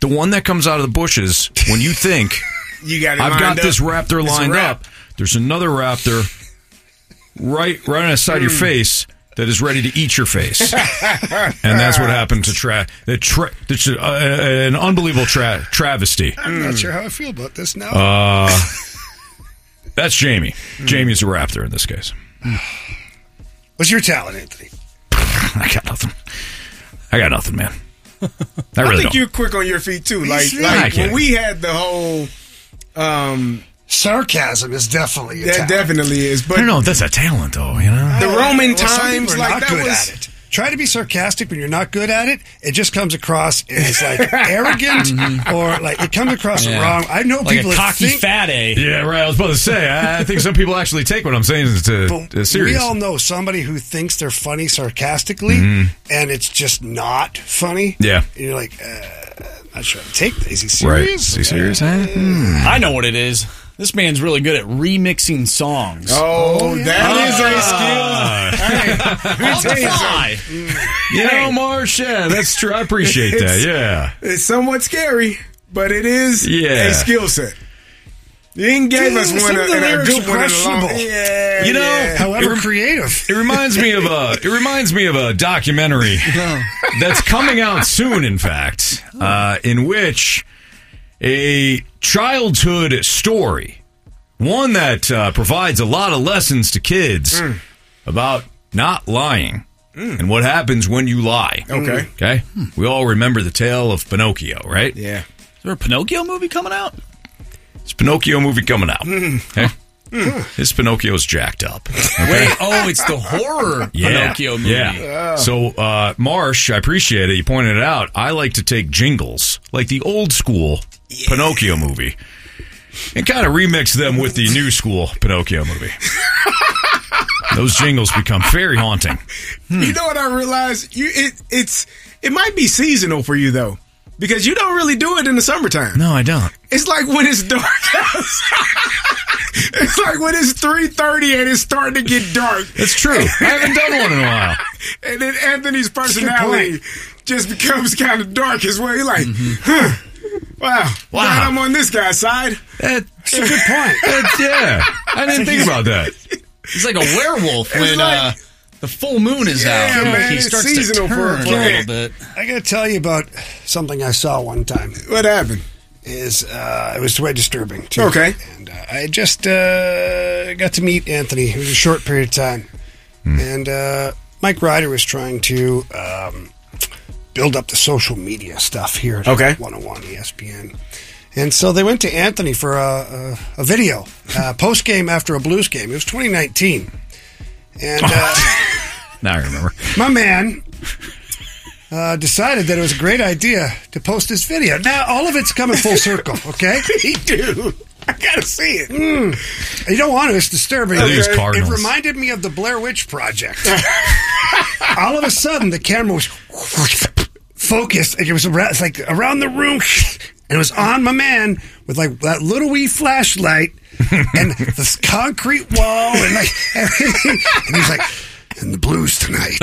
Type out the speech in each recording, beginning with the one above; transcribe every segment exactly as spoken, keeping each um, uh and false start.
The one that comes out of the bushes when you think, you got I've got up. this raptor It's lined rap. up. There's another raptor right right on the side of your face that is ready to eat your face. And that's what happened to Tra... The tra- it's a, uh, an unbelievable tra- travesty. I'm not sure how I feel about this now. Uh, that's Jamie. Jamie's a raptor in this case. What's your talent, Anthony? I got nothing. I got nothing, man. I I really think don't. you're quick on your feet too. Like, He's like not when kidding. we had the whole, um, Sarcasm is definitely a that talent. definitely is. But I don't know if that's a talent, though, you know? the Roman Well, some times, people are like not that good was. at it. Try to be sarcastic when you're not good at it. It just comes across as like arrogant or like it comes across Yeah. wrong. I know Like people a that cocky think, fat A. Yeah, right. I was about to say, I, I think some people actually take what I'm saying to, but to serious. we all know somebody who thinks they're funny sarcastically, and it's just not funny. Yeah. And you're like, uh, I'm not sure how to take that. Is he Right. serious? Is he serious? huh? Hmm. I know what it is. This man's really good at remixing songs. Oh, yeah. that is a skill. Hey, let me On tell the you fly. something. You know, Marsh, yeah, that's true. I appreciate that, It's- yeah. It's somewhat scary, but it is Yeah. a skill set. You ain't gave Dude, us some one of a, the and a lyrics good are one. in a long- questionable. Yeah, You know, yeah. However It- creative. It reminds me of a. It reminds me of a documentary that's coming out soon. In fact, uh, in which a childhood story, one that uh, provides a lot of lessons to kids about not lying and what happens when you lie. Okay. Okay. We all remember the tale of Pinocchio, right? Yeah. Is there a Pinocchio movie coming out? It's a Pinocchio movie coming out. Okay. This Pinocchio's jacked up. Wait, oh, it's the horror Pinocchio movie. Yeah. So, uh, Marsh, I appreciate it. You pointed it out. I like to take jingles, like the old school Pinocchio movie, and kind of remix them with the new school Pinocchio movie. Those jingles become very haunting. You know what I realized? You it it's it might be seasonal for you though, because you don't really do it in the summertime. No, I don't. It's like when it's dark. It's like when it's three thirty and it's starting to get dark. That's true. I haven't done one in a while. And then Anthony's personality just becomes kind of dark as well. You're like, huh, wow, Wow. glad I'm on this guy's side. That, That's a good point. that- yeah. I didn't think about that. He's like a werewolf when like- uh, the full moon is Yeah, out. man, he it's starts seasonal to for- turn for- a little bit. I got to tell you about something I saw one time. What happened? Is uh, it was quite disturbing too. Okay. And uh, I just uh, got to meet Anthony. It was a short period of time, and uh, Mike Ryder was trying to um, build up the social media stuff here at Okay. one oh one E S P N. And so they went to Anthony for a, a, a video uh, post game after a Blues game. It was twenty nineteen, and uh, Now I remember. my man uh, decided that it was a great idea to post this video. Now, all of it's coming full circle, okay? He do. I gotta see it. Mm. You don't want to. It's disturbing. I think it's It Cardinals. reminded me of the Blair Witch Project. All of a sudden, the camera was focused. Like it was around, it's like around the room, and it was on my man with like that little wee flashlight and this concrete wall and like everything. And he's like, "And the Blues tonight,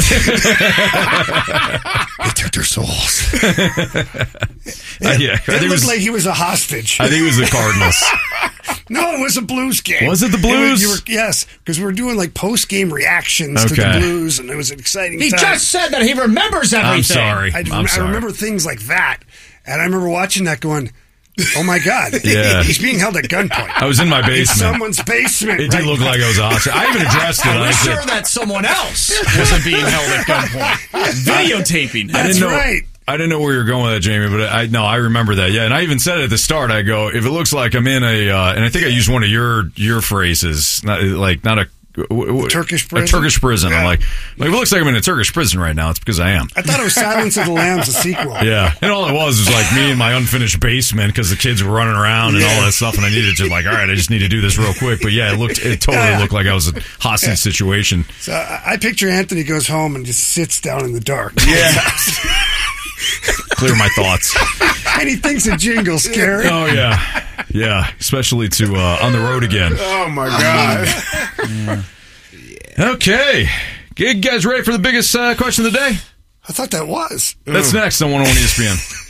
they took their souls." Uh, yeah, I It think it looked was. like he was a hostage. I think it was the Cardinals. No, it was a Blues game. Was it the It Blues? was- you were, yes, because we were doing like post game reactions to Okay. the Blues, and it was an exciting He time. just said that he remembers everything. I'm sorry. I, I'm rem- I sorry. remember things like that, and I remember watching that, going, "Oh my God, Yeah. he's being held at gunpoint." I was in my in basement. someone's basement. It did right? look like I was awesome. I even addressed it. I I was said, sure that someone else wasn't being held at gunpoint. Videotaping. I That's didn't know. right. I didn't know where you were going with that, Jamie, but I no, I remember that. Yeah, and I even said it at the start. I go, if it looks like I'm in a, uh, and I think I used one of your your phrases, not like not a. W- w- Turkish A prison? Turkish prison. I'm Yeah. like, like, if it looks like I'm in a Turkish prison right now, it's because I am. I thought it was Silence of the Lambs, a sequel. Yeah, and all it was was like me in my unfinished basement because the kids were running around and all that stuff, and I needed to like, all right, I just need to do this real quick. But yeah, it looked, it totally Yeah. looked like I was a hostage situation. So I, I picture Anthony goes home and just sits down in the dark. Yeah. Clear my thoughts. And he thinks a jingle's scary. Oh yeah, yeah, especially to uh, on the road again. Oh my God. Okay, you guys ready for the biggest uh, question of the day? I thought that was. That's next on one oh one E S P N.